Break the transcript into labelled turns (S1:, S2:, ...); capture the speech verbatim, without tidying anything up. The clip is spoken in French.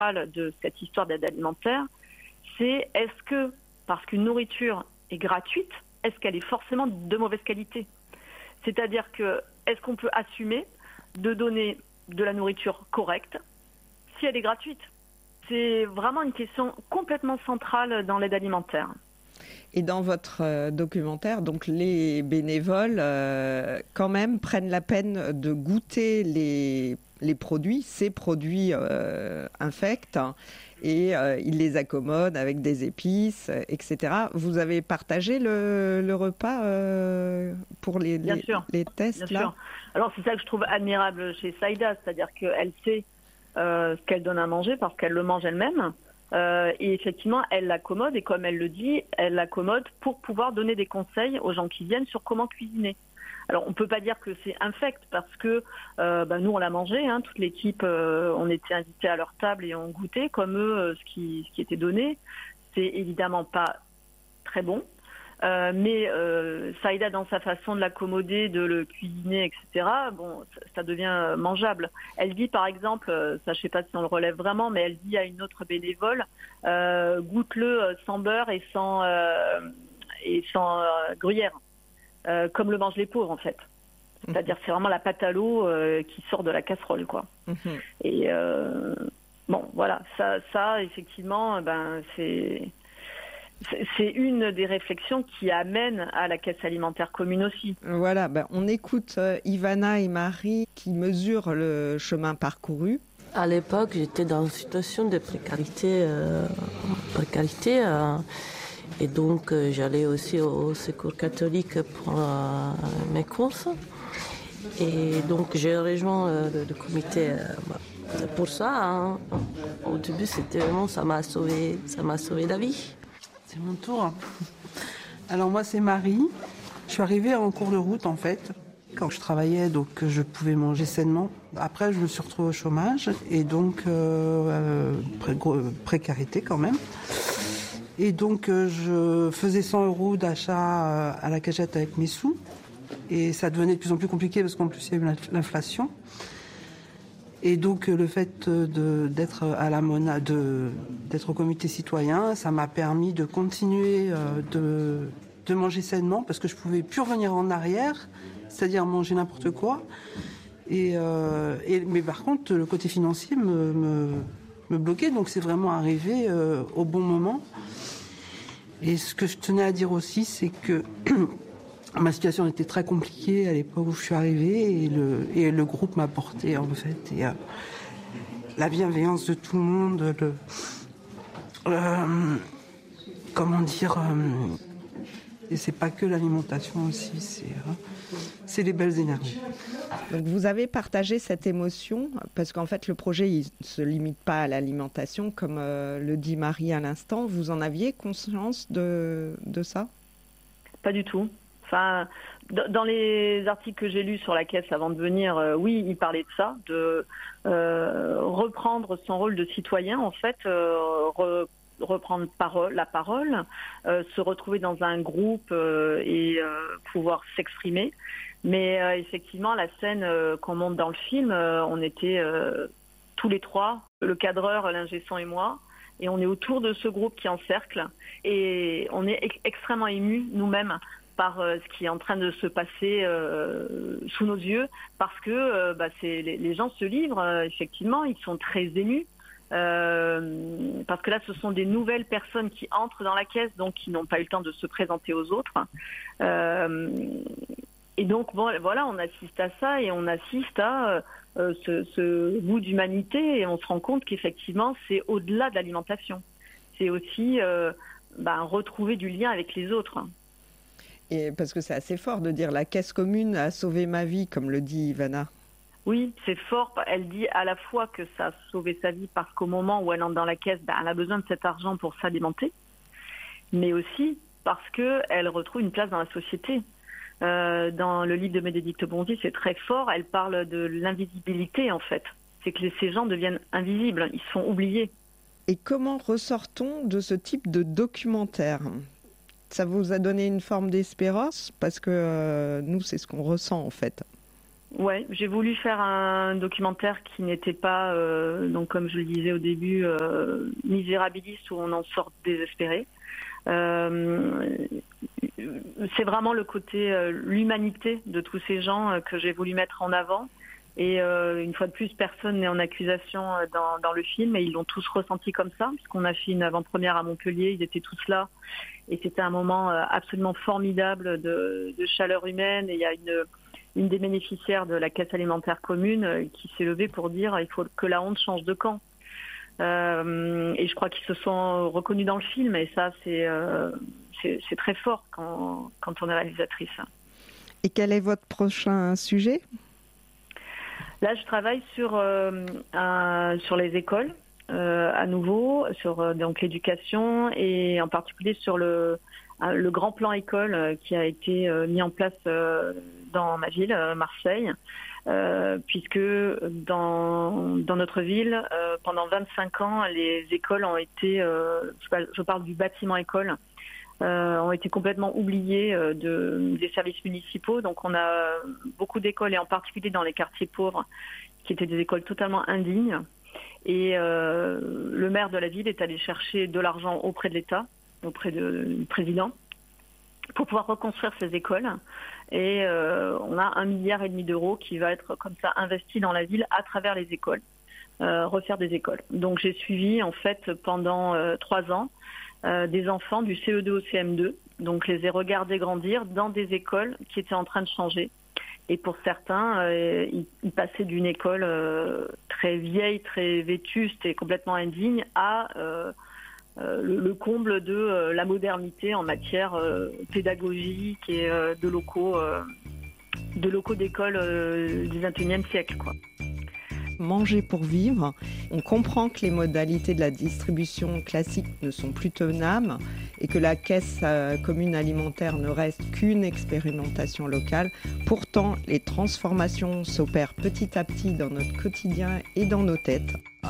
S1: de cette histoire d'aide alimentaire, c'est est-ce que, parce qu'une nourriture est gratuite, est-ce qu'elle est forcément de mauvaise qualité ? C'est-à-dire que, est-ce qu'on peut assumer de donner de la nourriture correcte si elle est gratuite ? C'est vraiment une question complètement centrale dans l'aide alimentaire.
S2: Et dans votre euh, documentaire, donc les bénévoles, euh, quand même, prennent la peine de goûter les, les produits, ces produits euh, infects, hein, et euh, ils les accommodent avec des épices, et cetera. Vous avez partagé le, le repas euh, pour les,
S1: Bien
S2: les,
S1: sûr,
S2: les tests
S1: bien
S2: là
S1: sûr. Alors c'est ça que je trouve admirable chez Saïda, c'est-à-dire qu'elle sait euh, ce qu'elle donne à manger parce qu'elle le mange elle-même. Euh, et effectivement, elle l'accommode, et comme elle le dit, elle l'accommode pour pouvoir donner des conseils aux gens qui viennent sur comment cuisiner. Alors, on ne peut pas dire que c'est infect parce que euh, bah, nous, on l'a mangé, hein, toute l'équipe, euh, on était invités à leur table et on goûtait comme eux euh, ce, qui, ce qui était donné. C'est évidemment pas très bon. Euh, mais euh, Saïda, dans sa façon de l'accommoder, de le cuisiner, et cetera, bon, ça, ça devient mangeable. Elle dit, par exemple, euh, ça, je sais pas si on le relève vraiment, mais elle dit à une autre bénévole, euh, goûte-le sans beurre et sans euh, et sans euh, gruyère, euh, comme le mangent les pauvres, en fait. C'est-à-dire, c'est vraiment la pâte à l'eau euh, qui sort de la casserole, quoi. Mm-hmm. Et euh, bon, voilà, ça, ça, effectivement, ben, c'est C'est une des réflexions qui amène à la caisse alimentaire commune aussi.
S2: Voilà, ben on écoute euh, Ivana et Marie qui mesurent le chemin parcouru.
S3: À l'époque, j'étais dans une situation de précarité, euh, précarité euh, et donc euh, j'allais aussi au secours catholique pour euh, mes courses. Et donc j'ai rejoint euh, le, le comité euh, pour ça. Hein. Au début, c'était vraiment, ça m'a sauvé, ça m'a sauvé la vie.
S4: C'est mon tour. Alors moi, c'est Marie. Je suis arrivée en cours de route, en fait, quand je travaillais, donc je pouvais manger sainement. Après, je me suis retrouvée au chômage et donc euh, pré- précarité quand même. Et donc, euh, je faisais cent euros d'achat à la cagette avec mes sous. Et ça devenait de plus en plus compliqué parce qu'en plus, il y a eu l'inflation. Et donc le fait de, d'être à la Mona, de, d'être au comité citoyen, ça m'a permis de continuer de, de manger sainement parce que je pouvais plus revenir en arrière, c'est-à-dire manger n'importe quoi. Et, euh, et mais par contre, le côté financier me, me, me bloquait, donc c'est vraiment arrivé euh, au bon moment. Et ce que je tenais à dire aussi, c'est que ma situation était très compliquée à l'époque où je suis arrivée et le, et le groupe m'a porté en fait. Et, euh, la bienveillance de tout le monde, le, euh, comment dire, euh, et c'est pas que l'alimentation aussi, c'est, euh, c'est les belles énergies.
S2: Donc vous avez partagé cette émotion parce qu'en fait le projet il ne se limite pas à l'alimentation comme euh, le dit Marie à l'instant. Vous en aviez conscience de, de ça ?
S1: Pas du tout. Enfin, dans les articles que j'ai lus sur la caisse avant de venir, euh, oui, il parlait de ça, de euh, reprendre son rôle de citoyen, en fait, euh, re, reprendre parole, la parole, euh, se retrouver dans un groupe euh, et euh, pouvoir s'exprimer. Mais euh, effectivement, la scène euh, qu'on monte dans le film, euh, on était euh, tous les trois, le cadreur, l'ingé son et moi, et on est autour de ce groupe qui encercle, et on est ex- extrêmément émus nous-mêmes par euh, ce qui est en train de se passer euh, sous nos yeux, parce que euh, bah, c'est, les, les gens se livrent, euh, effectivement, ils sont très émus, euh, parce que là, ce sont des nouvelles personnes qui entrent dans la caisse, donc qui n'ont pas eu le temps de se présenter aux autres. Euh, et donc, bon, voilà, on assiste à ça, et on assiste à euh, ce, ce goût d'humanité, et on se rend compte qu'effectivement, c'est au-delà de l'alimentation. C'est aussi euh, bah, retrouver du lien avec les autres.
S2: Et parce que c'est assez fort de dire la caisse commune a sauvé ma vie, comme le dit Ivana.
S1: Oui, c'est fort. Elle dit à la fois que ça a sauvé sa vie parce qu'au moment où elle entre dans la caisse, ben, elle a besoin de cet argent pour s'alimenter, mais aussi parce qu'elle retrouve une place dans la société. Euh, dans le livre de Bénédicte Bondy, c'est très fort. Elle parle de l'invisibilité, en fait. C'est que ces gens deviennent invisibles, ils se font oublier.
S2: Et comment ressort-on de ce type de documentaire ? Ça vous a donné une forme d'espérance ? Parce que euh, nous, c'est ce qu'on ressent, en fait.
S1: Ouais, j'ai voulu faire un documentaire qui n'était pas, euh, donc comme je le disais au début, euh, misérabiliste où on en sort désespéré. Euh, c'est vraiment le côté, euh, l'humanité de tous ces gens euh, que j'ai voulu mettre en avant. Et euh, une fois de plus, personne n'est en accusation dans, dans le film, et ils l'ont tous ressenti comme ça, puisqu'on a fait une avant-première à Montpellier, ils étaient tous là, et c'était un moment absolument formidable de, de chaleur humaine. Et il y a une, une des bénéficiaires de la caisse alimentaire commune qui s'est levée pour dire il faut que la honte change de camp. Euh, et je crois qu'ils se sont reconnus dans le film, et ça, c'est, euh, c'est, c'est très fort quand, quand on est réalisatrice.
S2: Et quel est votre prochain sujet ?
S1: Là, je travaille sur, euh, un, sur les écoles, euh, à nouveau, sur euh, donc l'éducation, et en particulier sur le, le grand plan école euh, qui a été euh, mis en place euh, dans ma ville, euh, Marseille, euh, puisque dans, dans notre ville, euh, pendant vingt-cinq ans, les écoles ont été, euh, je parle du bâtiment école, Euh, ont été complètement oubliés euh, de, des services municipaux. Donc on a beaucoup d'écoles, et en particulier dans les quartiers pauvres, qui étaient des écoles totalement indignes. Et euh, le maire de la ville est allé chercher de l'argent auprès de l'État, auprès de- du président, pour pouvoir reconstruire ces écoles. Et euh, on a un milliard et demi d'euros qui va être comme ça investi dans la ville à travers les écoles, euh, refaire des écoles. Donc j'ai suivi en fait pendant euh, trois ans Euh, des enfants du C E deux au C M deux, donc les ai regardés grandir dans des écoles qui étaient en train de changer. Et pour certains, euh, ils, ils passaient d'une école euh, très vieille, très vétuste et complètement indigne à euh, euh, le, le comble de euh, la modernité en matière euh, pédagogique et euh, de locaux, euh, de locaux d'école euh, du vingt et unième siècle, quoi.
S2: Manger pour vivre. On comprend que les modalités de la distribution classique ne sont plus tenables et que la caisse euh, commune alimentaire ne reste qu'une expérimentation locale. Pourtant, les transformations s'opèrent petit à petit dans notre quotidien et dans nos têtes.